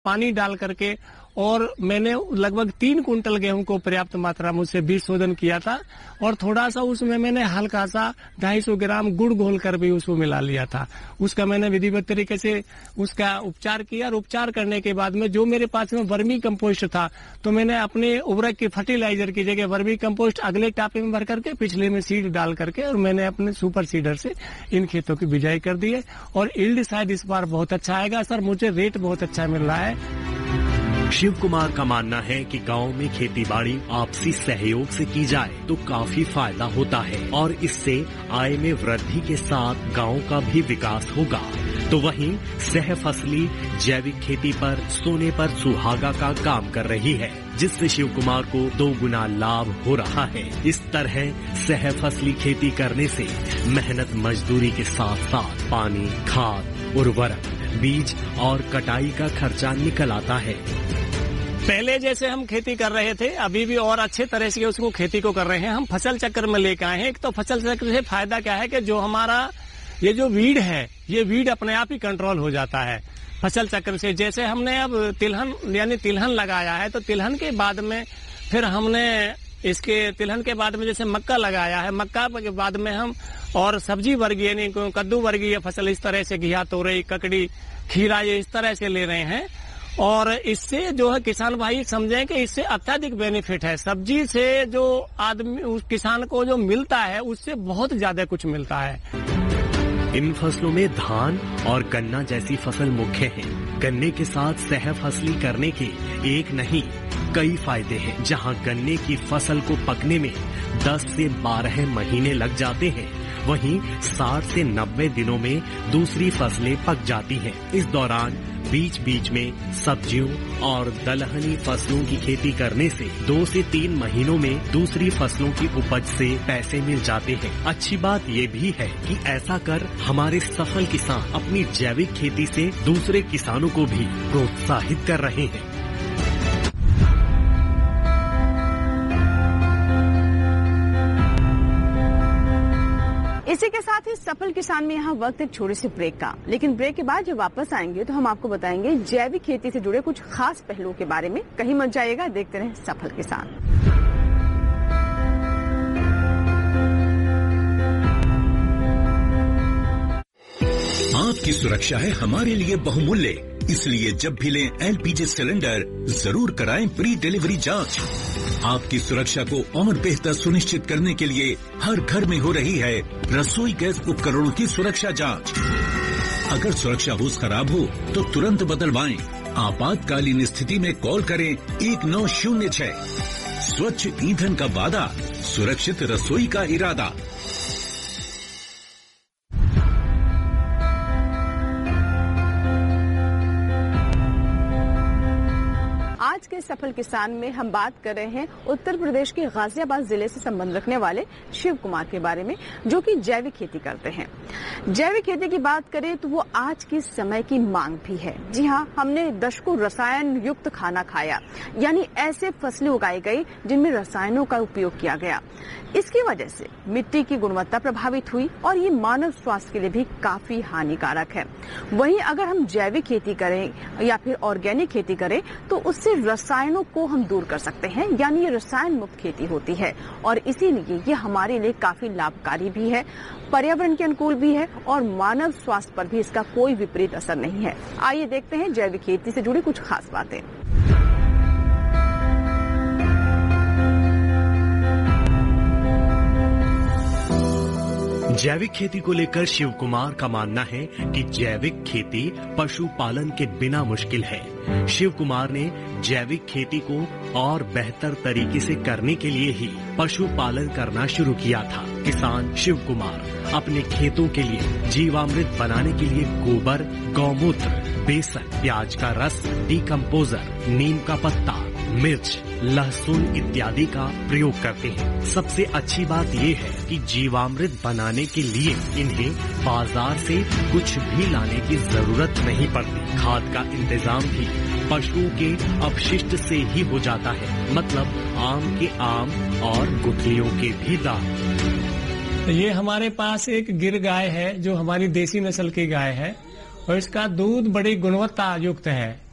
पानी डाल करके, और मैंने लगभग 3 कुंटल गेहूं को पर्याप्त मात्रा में उससे बीज शोधन किया था, और थोड़ा सा उसमें मैंने हल्का सा 250 ग्राम गुड़ घोल कर भी उसको मिला लिया था। उसका मैंने विधिवत तरीके से उसका उपचार किया, और उपचार करने के बाद में जो मेरे पास में वर्मी कंपोस्ट था, तो मैंने अपने उर्वरक की फर्टिलाइजर की जगह वर्मी कंपोस्ट अगले टापे में भर करके पिछले में सीड डाल करके, और मैंने अपने सुपर सीडर से इन खेतों की बिजाई कर दी है, और यील्ड शायद इस बार बहुत अच्छा आएगा सर। मुझे रेट बहुत अच्छा मिल रहा है। शिव कुमार का मानना है कि गांव में खेतीबाड़ी आपसी सहयोग से की जाए तो काफी फायदा होता है, और इससे आय में वृद्धि के साथ गांव का भी विकास होगा। तो वहीं सह फसली जैविक खेती पर सोने पर सुहागा का काम कर रही है, जिससे शिव कुमार को 2 गुना लाभ हो रहा है। इस तरह सह फसली खेती करने से मेहनत मजदूरी के साथ साथ पानी, खाद, उर्वरक, बीज और कटाई का खर्चा निकल आता है। पहले जैसे हम खेती कर रहे थे, अभी भी और अच्छे तरह से उसको खेती को कर रहे हैं। हम फसल चक्र में लेकर आए हैं। एक तो फसल चक्र से फायदा क्या है कि जो हमारा ये जो वीड है, ये वीड अपने आप ही कंट्रोल हो जाता है फसल चक्र से। जैसे हमने अब तिलहन यानी तिलहन लगाया है, तो तिलहन के बाद में फिर हमने इसके तिलहन के बाद में जैसे मक्का लगाया है, मक्का के बाद में हम और सब्जी वर्गीय यानी कद्दू वर्गीय फसल इस तरह से घिया, तोरई, ककड़ी, खीरा ये इस तरह से ले रहे हैं। और इससे जो है किसान भाई समझें कि इससे अत्यधिक बेनिफिट है। सब्जी से जो आदमी उस किसान को जो मिलता है उससे बहुत ज्यादा कुछ मिलता है। इन फसलों में धान और गन्ना जैसी फसल मुख्य हैं। गन्ने के साथ सह फसली करने के एक नहीं कई फायदे हैं। जहां गन्ने की फसल को पकने में 10 से 12 महीने लग जाते हैं, वहीं 60 से 90 दिनों में दूसरी फसलें पक जाती हैं। इस दौरान बीच बीच में सब्जियों और दलहनी फसलों की खेती करने से 2 से 3 महीनों में दूसरी फसलों की उपज से पैसे मिल जाते हैं। अच्छी बात ये भी है कि ऐसा कर हमारे सफल किसान अपनी जैविक खेती से दूसरे किसानों को भी प्रोत्साहित कर रहे हैं। इसी के साथ ही सफल किसान में यहाँ वक्त एक छोटे से ब्रेक का, लेकिन ब्रेक के बाद जब वापस आएंगे तो हम आपको बताएंगे जैविक खेती से जुड़े कुछ खास पहलुओं के बारे में। कहीं मत जाइएगा, देखते रहें सफल किसान। आपकी सुरक्षा है हमारे लिए बहुमूल्य, इसलिए जब भी लें एलपीजी सिलेंडर जरूर कराएं प्री डिलीवरी जांच। आपकी सुरक्षा को और बेहतर सुनिश्चित करने के लिए हर घर में हो रही है रसोई गैस उपकरणों की सुरक्षा जांच। अगर सुरक्षा होस खराब हो तो तुरंत बदलवाएं। आपातकालीन स्थिति में कॉल करें 1906। स्वच्छ ईंधन का वादा, सुरक्षित रसोई का इरादा। आज के सफल किसान में हम बात कर रहे हैं उत्तर प्रदेश के गाजियाबाद जिले से संबंध रखने वाले शिव कुमार के बारे में, जो कि जैविक खेती करते हैं। जैविक खेती की बात करें तो वो आज के समय की मांग भी है। जी हाँ, हमने दशकों रसायन युक्त खाना खाया, यानी ऐसे फसलें उगाई गई जिनमें रसायनों का उपयोग किया गया। इसकी वजह से मिट्टी की गुणवत्ता प्रभावित हुई और ये मानव स्वास्थ्य के लिए भी काफी हानिकारक है। वहीं अगर हम जैविक खेती करें या फिर ऑर्गेनिक खेती करें तो उससे रसायनों को हम दूर कर सकते हैं, यानी ये रसायन मुक्त खेती होती है, और इसीलिए ये हमारे लिए काफी लाभकारी भी है, पर्यावरण के अनुकूल भी है और मानव स्वास्थ्य पर भी इसका कोई विपरीत असर नहीं है। आइए देखते हैं जैविक खेती से जुड़ी कुछ खास बातें। जैविक खेती को लेकर शिव कुमार का मानना है कि जैविक खेती पशुपालन के बिना मुश्किल है। शिव कुमार ने जैविक खेती को और बेहतर तरीके से करने के लिए ही पशुपालन करना शुरू किया था। किसान शिव कुमार अपने खेतों के लिए जीवामृत बनाने के लिए गोबर, गौमूत्र, बेसन, प्याज का रस, डीकम्पोजर, नीम का पत्ता, मिर्च, लहसुन इत्यादि का प्रयोग करते हैं। सबसे अच्छी बात ये है कि जीवामृत बनाने के लिए इन्हें बाजार से कुछ भी लाने की जरूरत नहीं पड़ती। खाद का इंतजाम भी पशुओं के अपशिष्ट से ही हो जाता है, मतलब आम के आम और गुठलियों के भी दाम। ये हमारे पास एक गिर गाय है जो हमारी देसी नस्ल की गाय है, और इसका दूध बड़ी गुणवत्ता युक्त है।